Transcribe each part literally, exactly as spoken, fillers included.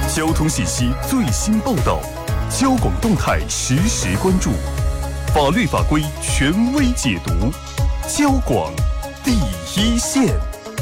交通信息最新报道，交广动态实时关注，法律法规权威解读，交广第一线。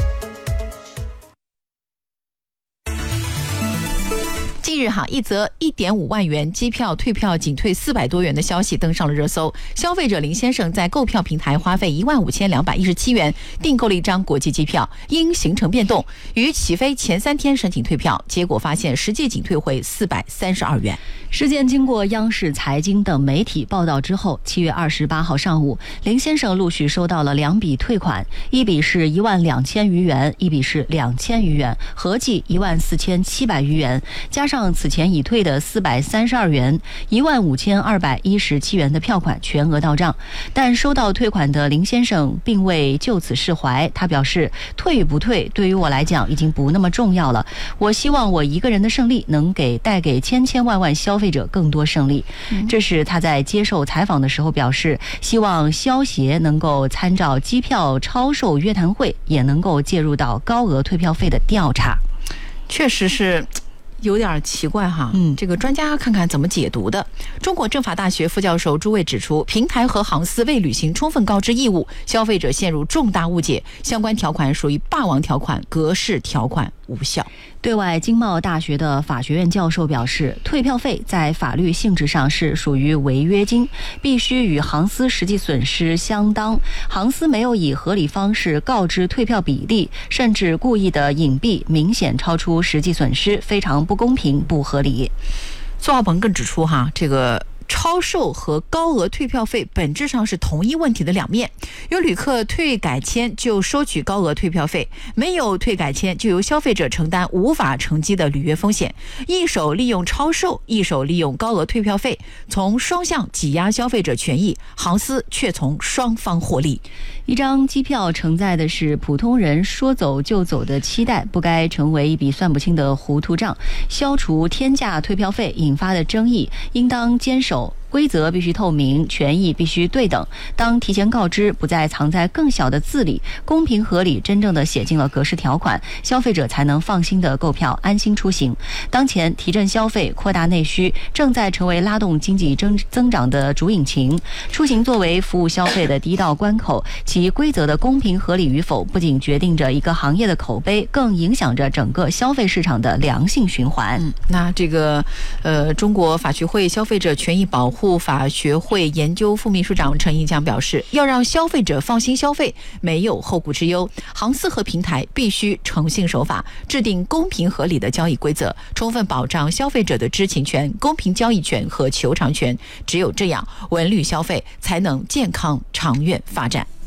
近日哈，一则一点五万元机票退票仅退四百多元的消息登上了热搜。消费者林先生在购票平台花费一万五千两百一十七元订购了一张国际机票，因行程变动，于起飞前三天申请退票，结果发现实际仅退回四百三十二元。 事件经过央视、财经等媒体报道之后，七月二十八号上午，林先生陆续收到了两笔退款，一笔是一万两千余元，一笔是两千余元，合计一万四千七百余元，加上此前已退的四百三十二元，一万五千二百一十七元的票款全额到账。但收到退款的林先生并未就此释怀，他表示，退与不退对于我来讲已经不那么重要了，我希望我一个人的胜利能给带给千千万万消费者更多胜利。这是他在接受采访的时候表示，希望消协能够参照机票超售约谈会，也能够介入到高额退票费的调查。 确实是有点奇怪哈，嗯，这个专家看看怎么解读的。中国政法大学副教授朱卫指出，平台和航司未履行充分告知义务，消费者陷入重大误解，相关条款属于霸王条款，格式条款无效。 对外经贸大学的法学院教授表示，退票费在法律性质上是属于违约金，必须与航司实际损失相当。航司没有以合理方式告知退票比例，甚至故意的隐蔽，明显超出实际损失，非常不公平、不合理。 苏浩鹏更指出哈，这个超售和高额退票费本质上是同一问题的两面。有旅客退改签就收取高额退票费，没有退改签就由消费者承担无法乘机的履约风险。一手利用超售，一手利用高额退票费，从双向挤压消费者权益，航司却从双方获利。 一张机票承载的是普通人说走就走的期待，不该成为一笔算不清的糊涂账。消除天价退票费引发的争议，应当坚守规则必须透明，权益必须对等。当提前告知不再藏在更小的字里，公平合理真正的写进了格式条款，消费者才能放心的购票，安心出行。当前提振消费、扩大内需正在成为拉动经济增增长的主引擎。出行作为服务消费的第一道关口，其规则的公平合理与否，不仅决定着一个行业的口碑，更影响着整个消费市场的良性循环。 嗯，那这个呃，中国法学会消费者权益保护法学会研究副秘书长陈一江表示，要让消费者放心消费，没有后顾之忧，航司和平台必须诚信守法，制定公平合理的交易规则，充分保障消费者的知情权、公平交易权和求偿权。只有这样，文旅消费才能健康长远发展。